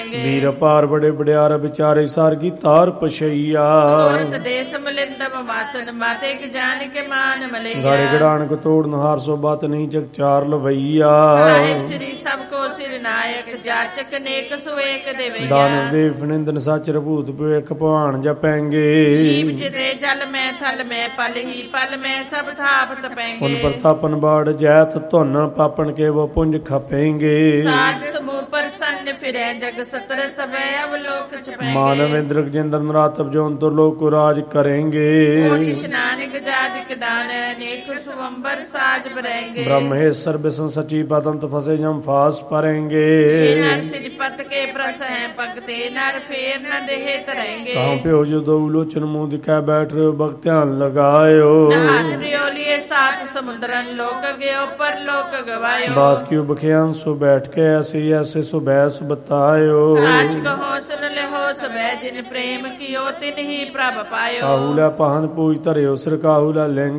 ਵੀਰ ਪਾਰ ਬੜੇ ਬੜਿਆਰ ਵਿਚਾਰੇ ਸਾਰ ਕੀ ਤਾਰ ਪਛਈਆ ਦੇਸ ਮਲਿੰਦਮ ਵਾਸਨ ਮਾਤੇ ਕਿ ਜਾਣ ਕੇ ਮਾਨ ਮਲਈਆ ਗਾੜੇ ਗੜਾਣਕ ਤੋੜਨ ਹਾਰ ਸੋ ਬਾਤ ਨਹੀਂ ਜਗ ਚਾਰ ਲਵਈਆ ਸਾਹਿਬ ਸ੍ਰੀ ਸਭ ਕੋ ਸਿਰ ਨਾਇਕ ਜਾਚਕ ਨੇਕ ਸੁਏਕ ਦੇਵਈਆ ਦਾਨਵ ਦੇਵ ਫਨਿੰਦਨ ਸਾਚਰ ਭੂਤ ਭਵੇਖ ਭਵਾਨ ਜਪੈਂਗੇ ਜੀਵ ਜਿਤੇ ਜਲ ਮੈਂ ਥਲ ਮੈਂ ਪਲ ਹੀ ਪਲ ਮੈਂ ਸਭ ਥਾਪ ਉਨ ਤਪੈਂਗੇ ਪ੍ਰਤਾਪਨ ਬਾੜ ਜੈਤ ਧੁਨ ਪਾਪਨ ਕੇ ਵੋ ਪੁੰਜ ਖਪੇਂਗੇ ਸਾਧ ਸਮੂਹ ਪ੍ਰਸੰਨ ਫਿਰੈ ਜਗ ਸਤਰ ਸਭੈ ਅਵਲੋਕ ਛਪੈਂਗੇ ਮਾਨਵ ਇੰਦਰ ਜਿੰਦਰ ਨਰਾਤਬ ਜੋਨਤੁਰ ਲੋਕ ਰਾਜ ਕरेंगे ਕੋਟਿ ਇਸ਼ਨਾਨਿਕ ਜਾਦਿਕ ਦਾਨ ਅਨੇਕ ਸੁਵੰਬਰ ਸਾਜ ਬਰੈਂਗੇ ब्रह्मेश्वर विष्णु सची पतंत फसे जम फास परेंगे नर श्रीपत के प्रस हैं भगते नर फेर न देहे तरेंगे कहाँ पे हो जो दो लोचन मुंह दिखा बैठ रहे हो भक्त ध्यान लगायो नाथ रियोलिए सात समुद्रन लोक गयो पर लोक गवायो बास की बखियान सो बैठ के ऐसे ही ऐसे सो बैस बतायो साच कहो सुन ले हो सबे जिन प्रेम कियो तिन ही प्रभ पायो काहुला पहन पूज धरे सिर काहुला लिंग